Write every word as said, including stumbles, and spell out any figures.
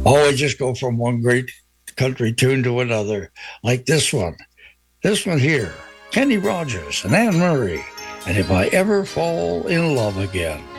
Oh, I just go from one great country tune to another, like this one. This one here, Kenny Rogers and Anne Murray. And if I ever fall in love again.